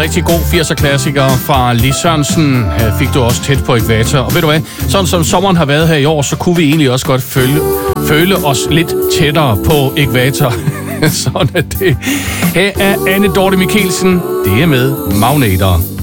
rigtig god 80'er-klassiker fra Lis Sørensen fik du også tæt på ækvator. Og ved du hvad, sådan som sommeren har været her i år, så kunne vi egentlig også godt føle os lidt tættere på ækvator. Sådan er det. Her er Anne Dorte Michelsen. Det er med Magneter.